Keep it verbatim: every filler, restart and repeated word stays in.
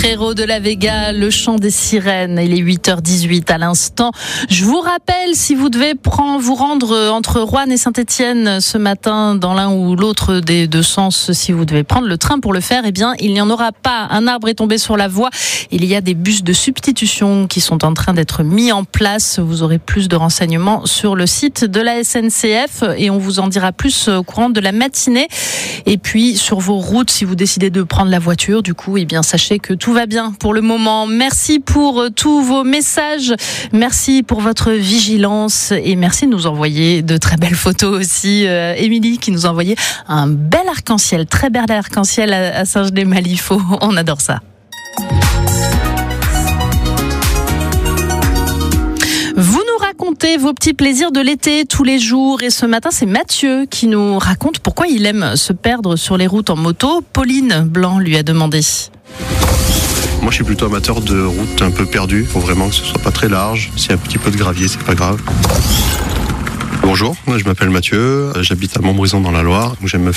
Frérot de la Vega, le chant des sirènes. Il est huit heures dix-huit à l'instant. Je vous rappelle, si vous devez prendre, vous rendre entre Roanne et Saint-Étienne ce matin dans l'un ou l'autre des deux sens, si vous devez prendre le train pour le faire, eh bien, il n'y en aura pas. Un arbre est tombé sur la voie. Il y a des bus de substitution qui sont en train d'être mis en place. Vous aurez plus de renseignements sur le site de la S N C F et on vous en dira plus au courant de la matinée. Et puis, sur vos routes, si vous décidez de prendre la voiture, du coup, eh bien, sachez que tout va bien pour le moment. Merci pour tous vos messages. Merci pour votre vigilance et merci de nous envoyer de très belles photos aussi. Euh, Émilie qui nous a envoyé un bel arc-en-ciel, très bel arc-en-ciel à, à Saint-Genès-Malifaux. On adore ça. Vous nous racontez vos petits plaisirs de l'été tous les jours et ce matin c'est Mathieu qui nous raconte pourquoi il aime se perdre sur les routes en moto. Pauline Blanc lui a demandé. Moi je suis plutôt amateur de routes un peu perdues, il faut vraiment que ce soit pas très large, s'il y a un petit peu de gravier c'est pas grave. Bonjour, je m'appelle Mathieu, j'habite à Montbrison dans la Loire, où j'aime me